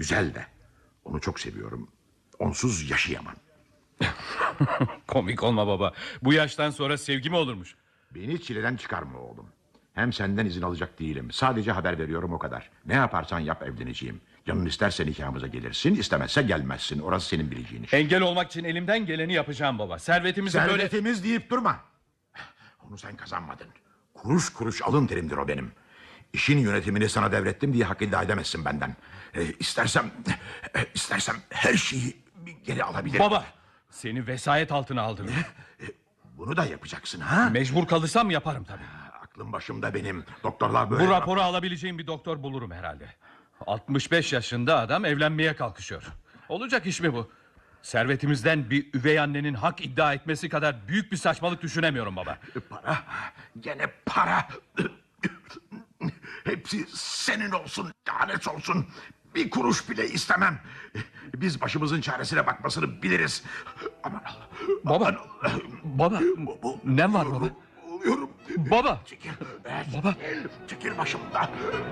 Güzel de. Onu çok seviyorum. Onsuz yaşayamam. Komik olma baba. Bu yaştan sonra sevgi mi olurmuş? Beni çileden çıkarma oğlum. Hem senden izin alacak değilim. Sadece haber veriyorum, o kadar. Ne yaparsan yap, evleneceğim. Canın isterse nikahımıza gelirsin, istemezse gelmezsin. Orası senin bileceğin iş. Engel olmak için elimden geleni yapacağım baba. Servetimiz deyip durma. Onu sen kazanmadın. Kuruş kuruş alın terimdir o benim. İşin yönetimini sana devrettim diye hak iddia edemezsin benden. İstersem her şeyi geri alabilirim. Baba, seni vesayet altına aldım. Bunu da yapacaksın ha? Mecbur kalırsam yaparım tabii. Aklım başımda benim. Doktorlar böyle... Bu raporu alabileceğim bir doktor bulurum herhalde. 65 yaşında adam evlenmeye kalkışıyor. Olacak iş mi bu? Servetimizden bir üvey annenin hak iddia etmesi kadar büyük bir saçmalık düşünemiyorum baba. Para, gene para. Hepsi senin olsun, lanet olsun. Bir kuruş bile istemem. Biz başımızın çaresine bakmasını biliriz. Aman Baba, baba, ne var baba? Oluyorum. Baba. Çekil. Baba. Çekil başımdan.